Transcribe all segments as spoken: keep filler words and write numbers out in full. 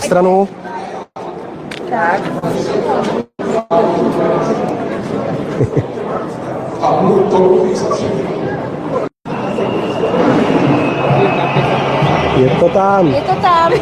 Stranu. Tak. Je to tam. Je to tam.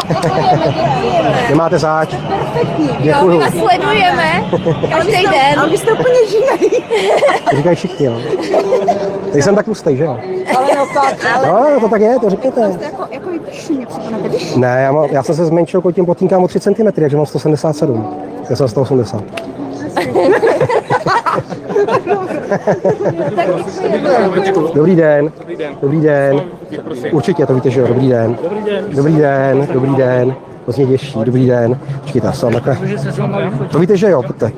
Nemáte záč. Perfektní. Děkuju. Jo, my vás sledujeme každý den. A vy jste úplně živý. Říkají všichni, no. Teď jsem tak tlustej, že jo? Ale no tak. Ale... No, no, to tak je, to řekněte. Jako, jako vyšší, jak se to nevidíš? Ne, já, mám, já jsem se zmenšil kvůli těm botínkám o tři centimetry, takže mám sto sedmdesát sedm. Já jsem sto osmdesát. Dobrý den. Dobrý den. Určitě, to víte, že jo. Dobrý den. Dobrý den. Dobrý den. Moc mě těší. Dobrý den. Počkejte, já jsem takhle. To víte, že jo, pojďte.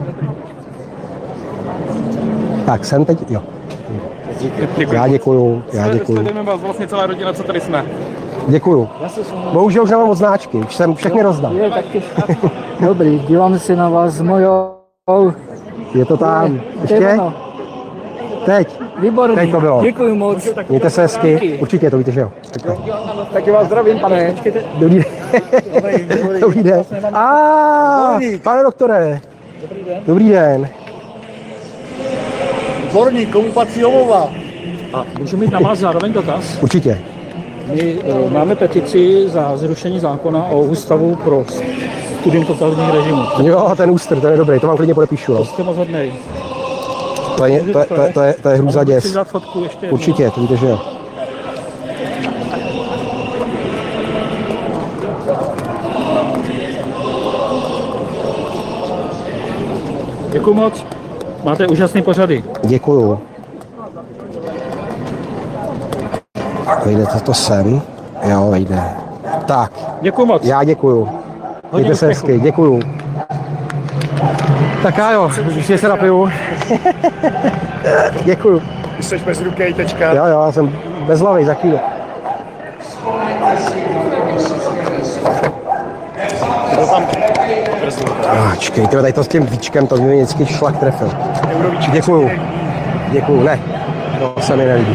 Tak, jsem teď, jo. Já děkuju, já děkuju. Sledujeme vás vlastně celá rodina, co tady jsme. Děkuju. Bohužel už nemám moc značky, už jsem všechny rozdal. Dobrý, díváme se na vás s mojou. Je to tam. Ještě? Teď. Výborný. Teď to bylo. Děkuji moc. Mějte se hezky. Určitě, to víte, že jo. Takhle. Taky vás zdravím, pane. Dobrý den. Dobrý den. A, pane doktore. Dobrý den. Dvorník, komu patří omluva? A můžu mít na vás zároveň dotaz? Určitě. My e, máme petici za zrušení zákona o ústavu pro studium totalitních režimů. Jo, ten ústr, ten je dobrý, to vám klidně podepíšu. To No. jste moc hodnej. To je, to, je, to, je, to, je, to je hrůza Můžu si děs. dát fotku ještě jednou? Určitě, to víte, že jo. Děkuji moc. Máte úžasný pořady. Děkuju. Vejde to sem. Jo, vejde. Tak, Děkuji moc. já děkuju. Mějte se hezky, děkuju. Tak já jo, ještě se napiju. Děkuju. Jsi bez ruky, tečka. Jo, jo, já jsem bezhlavý za chvíli. Ah, čekejte, tady to s tím víčkem, to mě vždycky šlak trefil. Děkuju. Děkuju, ne. To se mi nelíbí.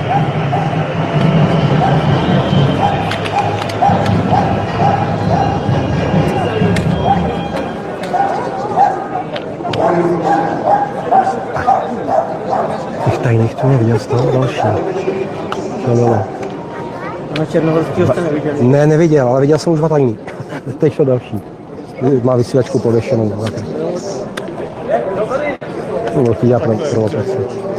Těch tajných tu neviděl z toho další. No, no, no. Na Černohorského jste neviděli? Ne, neviděl, ale viděl jsem už dva tajný. Teď šel další. Má vysílačku pověšenou. To byl chvíli pro provokaci.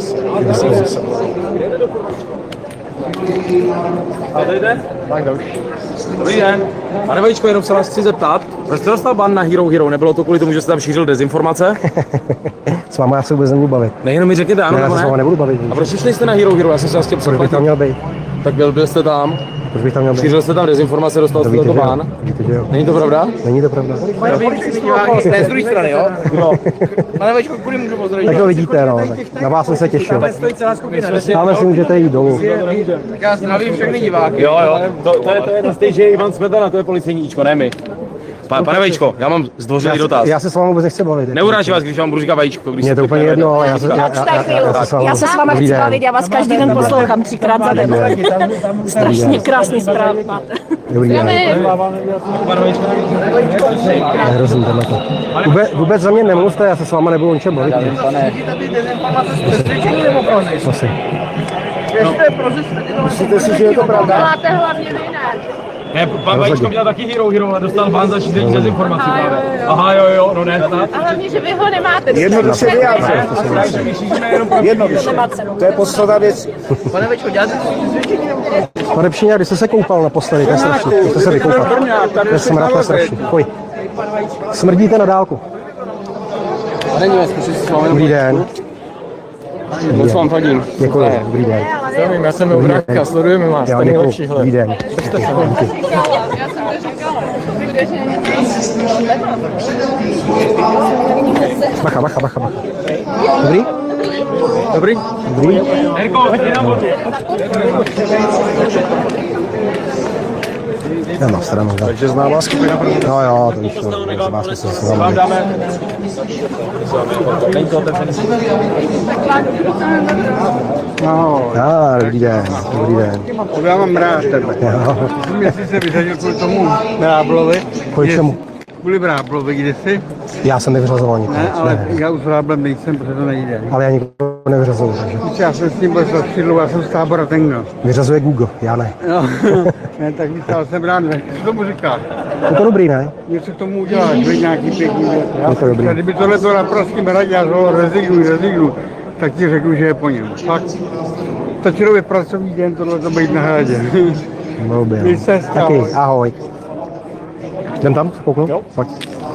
A tady jde? Tak další. Dobrý den. Pane Vajíčko, jenom se vás chci zeptat, proč jste dostal ban na Hero Hero? Nebylo to kvůli tomu, že jste tam šířil dezinformace? S váma já se vůbec nebudu bavit. Nejenom mi řekněte ano, Ne, já nebo se s váma ne? nebudu bavit. A proč šli jste na Hero Hero? Já jsem se vás chtěl Proč bych tam překvapit. měl být? Tak byl, byl jste tam, Proč bych tam měl být? šířil jste tam dezinformace, dostal To jste víte, to že jo? ban. Víte, že jo? Není to pravda? Není to pravda. Z té z druhé strany, jo? No. Pane Vajíčko, kudy můžu pozdravit? Tak to vidíte, no. Tak na vás jsem se těšil. Tam si můžete jít dolů. Tak já zdravím všechny diváky. Jo, jo, to, to, je, to je na stage Ivan Smetana, to je policejníčko, ne my. Pa, pane Vajíčko, já mám zdvořilý dotaz. Já se s vámi vůbec nechci bavit. Neurážím vás, když vám budu říkat Vajíčko. Když Mně to úplně jedno, ale já se, já, já, já, já, se s vámi Já se s váma Dobrý chci den. bavit, já vás každý den poslouchám třikrát za den. Strašně krásný zprávy máte. Dobrý den. Nehrozím tohle to. Vůbec, vůbec za mě nemluvte, já se s váma nebudu o ničem bavit. Asi. Myslíte si, že je to pravda? Máte hlavně vy ne. Ne, pan Vajíčko měl taky Hero Hero, ale dostal ban za šíření dezinformací právě. Aha, jo, jo, no ne, snad. A hlavně, že vy ho nemáte. Jednoduše vyjádřit. Jednoduše. To je podstata věcí. Pane Vajíčko, děláte Pane Pšíňák, když jste se koupal naposledy, to je strašný. Když jste se vykoupal. To je smrad, to je strašný. Pojď. Smrdíte na dálku. Není ve zkusit s vámi. Dobrý den. Moc vám fandím. Děkuji. Dobrý den. Zdravím, já jsem Euraka, sledujeme vás, Já to je nejlepší, děkuji. hele. Dobrý den. Bacha, bacha, bacha, bacha. Dobrý? Dobrý? Dobrý? Erko, hoď na vodu. Já na stranu. Takže známá skupina první. No jo, to už to má smysl. Se Vám dáme. Není to otevřený. No. Ah, dobrý den, dobrý den. Já mám rád tebe. Jo. Jestli se vyřadil kvůli tomu Vráblovi. Kvůli čemu? Kvůli Vráblovi, kdysi. Já jsem nevyřazoval nikoho. Ne, ale Ne. já už s Vráblem nejsem, protože to nejde. Ale já nikoho nevyřazuju, takže. Já jsem s tím byl za křídlu, já jsem z tábora Tengo. Vyřazuje Google, já ne. No, ne, tak myslel jsem rád, ne. Co tomu říkáš? Je to dobrý, ne? Něco k tomu uděláš, vy nějaký pěkný věc. Je to dobrý. Kdyby tohle to na prostým radě, já ho rezignuj, rezignuj, tak ti řeknu, že je po něm. Fakt. Stačilo pracovní den tohle to být na hradě. Blbě. Vy se Taky, ahoj. Jdem tam, kouknu? Jo. Pojď.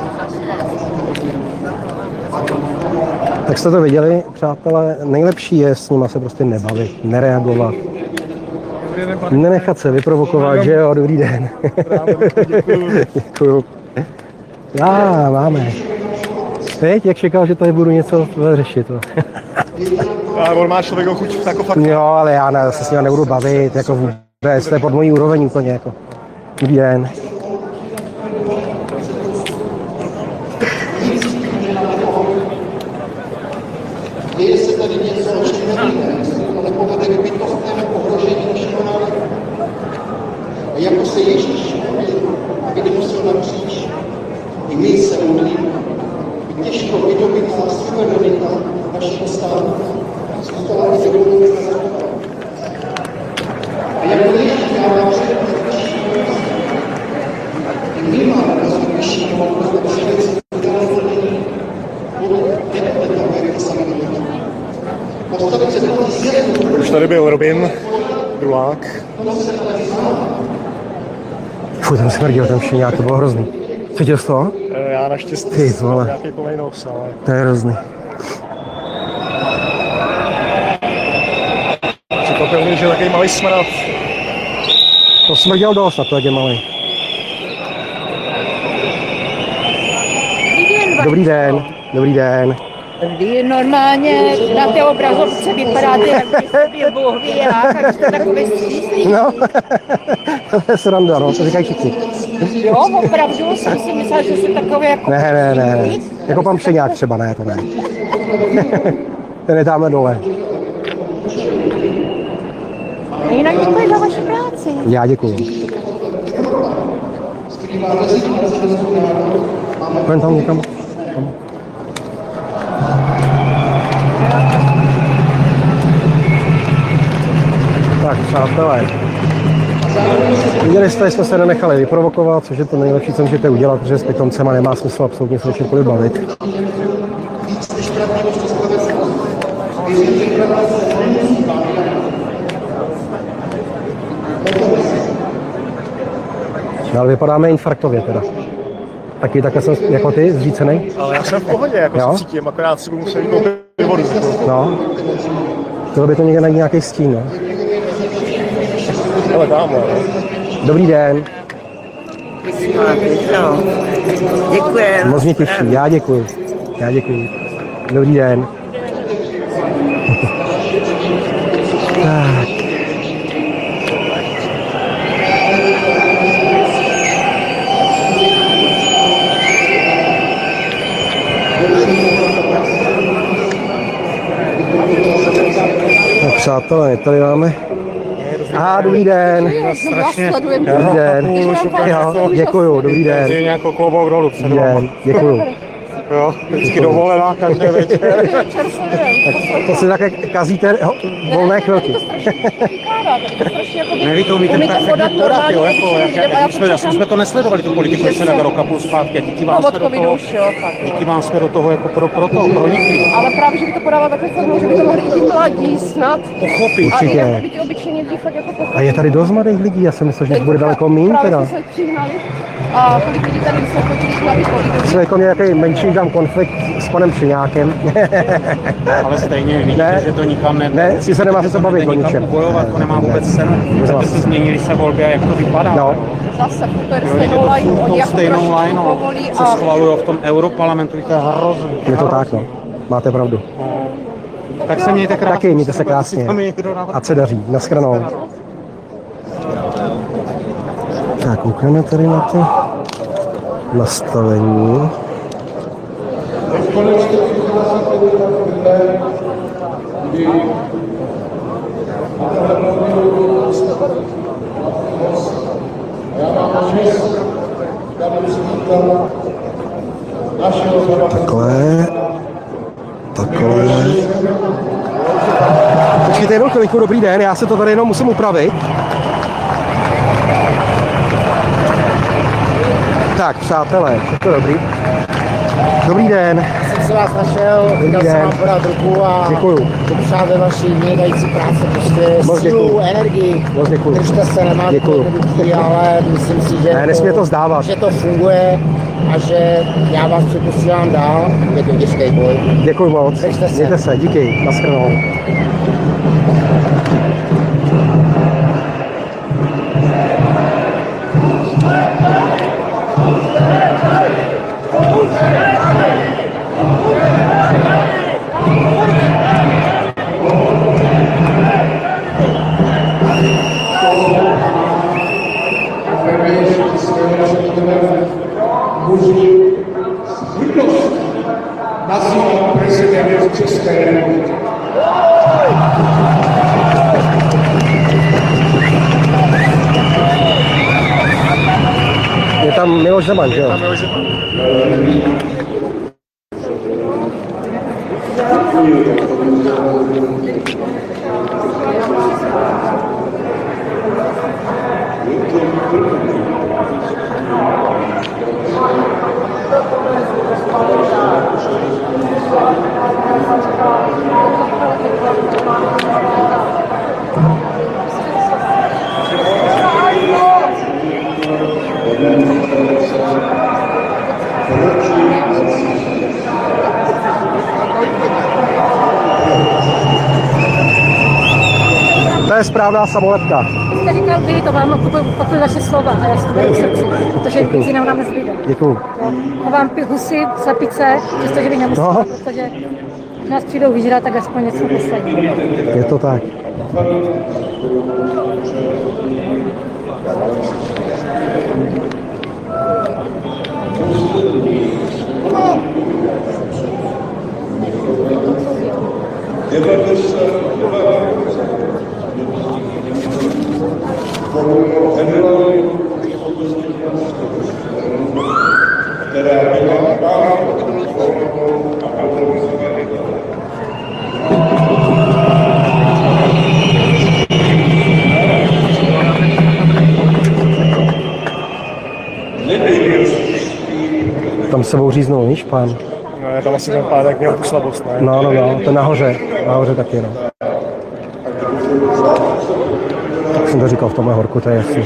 Tak jste to viděli, přátelé, nejlepší je s nima se prostě nebavit, nereagovat, nenechat se vyprovokovat, že jo, dobrý den. Děkuju. Já, máme. Teď, jak čekal, že tady budu něco řešit. A on má člověk chuť jako fakt. Jo, ale já ne, se s ním nebudu bavit, jako vůbec, to je pod mojí úroveň úplně, jako. Dobrý den. Děje se tady něco, o čem nevíme, ale povede k bytostnému ohrožení našeho národa. A jako se Ježíš modlil, aby nemusel na kříž, i my se modlíme, by těžko vydobytá suverenita našeho státu zůstala i do budoucna zachována. A jako Ježíš dává přednost naší moci, i my máme rozhodnější moc na přednost udělání. Už tady byl Robin, Drulák. Fuj, tam smrdil ten všeňák, to bylo hrozný. Cítil jsi to? Já naštěstí Ty vole. nějaký kolejnos, ale... To je hrozný. Překvapil mě, že takový malý smrad. To smrděl dost na to, jak je malý. Dobrý den, dobrý den. Vy normálně na té obrazovce vypadáte, jak byste byl Bůh ví jak, jak jste takový střízlivý. No, to je sranda, no, to říkají všichni. Jo, opravdu jsem si myslela, že jste takový jako... Ne, ne, ne, jako pan Přeňák třeba, ne, to ne. Ten je tamhle dole. Jinak děkuji za vaši práci. Já děkuju. Pojďme tam někam. Tam. Tak, přátelé. Viděli jste, že jsme se nenechali vyprovokovat, což je to nejlepší, co můžete udělat, protože s pitoncema nemá smysl absolutně se o čemkoliv bavit. No, ale vypadáme infarktově teda. Taky takhle jsem jako ty, zřícenej? Ale já jsem v pohodě, jako Jo? se cítím, akorát si budu muset koupit vodu. No. Bylo by to někde najít nějaký stín, no. Ale tamhle. Dobrý den. Děkuji. Moc mě těší, já děkuji. Já děkuji. Dobrý den. Tak. Tak přátelé, tady máme. Aha, dobrý den. Strašně. Dobrý den. Jo, děkuju, dobrý den. Je nějakou klobouk dolů před Dobrý den, děkuju. Jo, vždycky dovolená každé večer. To si také kazíte ho, volné chvilky. Neví to, umíte perfektně podat, jo, jako, jak, jak, jak jsme, jak jsme to nesledovali, tu politiku, ještě na roka půl zpátky, a díky vám jsme do toho, díky vám jsme do toho jako pro, pro to, pronikli. Ale právě, že by to podává takhle formou, že by to mohli i ti mladí snad. Pochopit. A i Určitě. jako by ti obyčejně lidi fakt jako pochopili. A je tady dost mladých lidí, já jsem myslel, že bude daleko míň Právě teda. jsme se přihnali. A kolik lidí tady jsme chodili na výpovědi. Jsme jako nějaký menší tam konflikt s panem Přiňákem. Ale stejně víte, Ne. že to nikam ne... Ne, si se nemá se co bavit o ničem. Bojovat, to nemá vůbec cenu. Vůbec. Aby se změnili se volby a jak to vypadá. No. Zase, to je stejnou lajnou. Oni Tou jako stejnou trošku lajnou, povolí co a... schvalují v tom europarlamentu, to je hrozný. Je to tak, no. Máte pravdu. Tak se mějte krásně. Taky mějte se krásně. Tam je někdo na- Ať se daří. Naschranou. Tak, koukneme tady na to nastavení. Takhle. Takhle. Počkejte jenom chvilku, dobrý den, já se to tady jenom musím upravit. Tak, přátelé, je to dobrý. Dobrý den. Jsem se vás našel, chtěl jsem vám podat ruku a popřát ve vaší vynikající práce, prostě sílu, energii. Držte se, nemáte to jednoduchý, ale myslím si, že, ne, to, to, zdávat. že to funguje a že já vás přeposílám dál. Je to těžký boj. Děkuji moc. Držte se. Mějte se, díky. Naschledanou. Je tam Miloš Zeman, že jo? To je správná samolepka. Jste říkal vy, to vám opakuju vaše slova a já si to beru k srdci, protože víc jiného nám nezbyde. Děkuju. Chovám husy, slepice, přestože vy nemusíte, no. Protože nás přijdou vyžrat, tak aspoň něco poslední. Je to tak. Tam se sebou říznou, víš, pán? No, tam asi ten pádek měl tu slabost, ne? No, no, no, to nahoře, nahoře taky, no. Tak jsem to říkal v tomhle horku, to je jasný.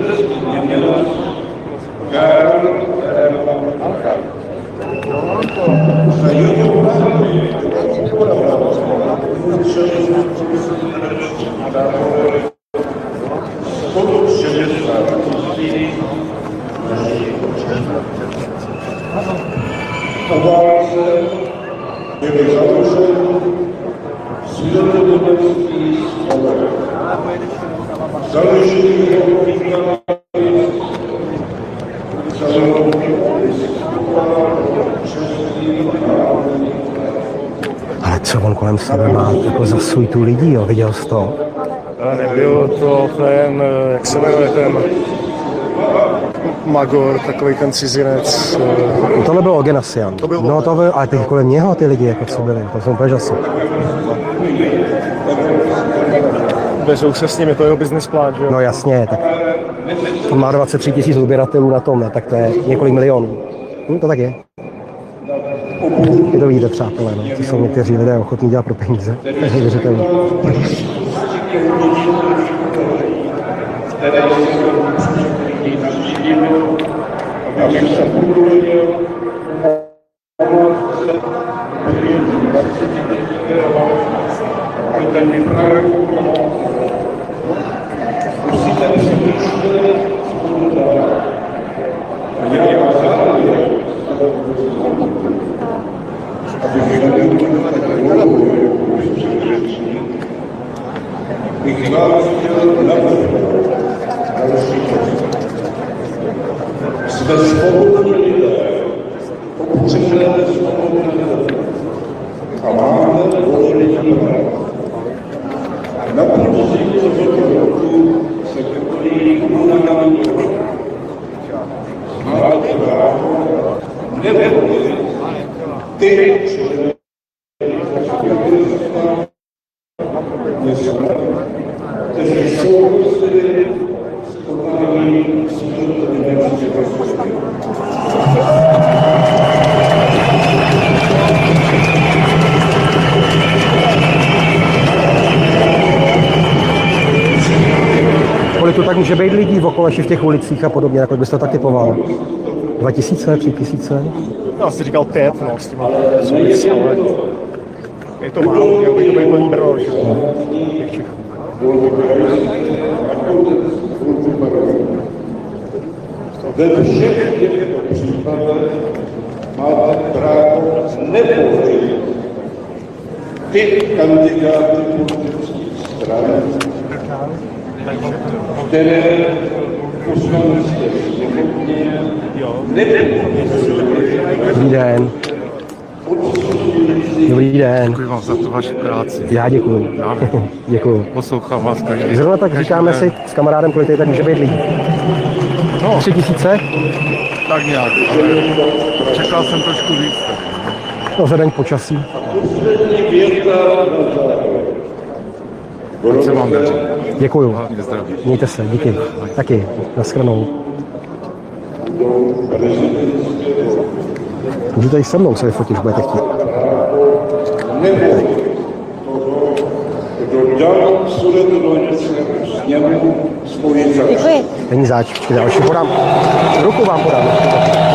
Ale co on kolem sebe má jako za suitu lidí, jo, viděl jsi to? Ale nebyl to ten, jak se jmenuje ten Magor, takový ten cizinec. No tohle byl Ogenasian. To byl no to byl, ale teď kolem něho ty lidi, jako co byli, to jsou úplně žasy. Vezou se s ním, je to jeho business plán, že jo? No jasně, tak on má dvacet tři tisíc odběratelů na tom, ne? Tak to je několik milionů. Hm, to tak je. Je to vidíte, přátelé, no. Ty jsou někteří lidé ochotní dělat pro peníze. Takže věřitelný. Jsme svobodní lidé, pokud chceme svobodní lidé. A máme volení práva. Na podzim tohoto roku se konají komunální volby. Máte právo nevolit ty, kteří kteří souhlasili s konáním této univerzity. Kolik to tak může být lidí v okoleši v těch ulicích a podobně, jako byste to tak typoval? Dva tisíce, tři tisíce? Já si říkal pět, no, s těma souvisí, ale je to málo, měl by to být plný Brno, že jo, těch Čechů. Ve všech těchto případech máte právo nepovolit ty kandidáty politických stran, které poslanecké sněmovně nepovolili. Dobrý den. Dobrý den. Děkuji vám za tu vaši práci. Já děkuju. Děkuju. Poslouchám vás každý. Zrovna tak říkáme si s kamarádem, kolik tady tak může být lidí. No, Tři tisíce? tak nějak, ale čekal jsem trošku víc. No, vzhledem k počasí. Ať se vám daří. Děkuju. Hlavně zdraví. Mějte se, díky. Taky. Naschranou. Můžu tady se mnou se vyfotit, budete chtít. Kdo dal suverénnickému sněmu svoji Děkuji. Není zač, počkejte, já už si podám. Ruku vám podám.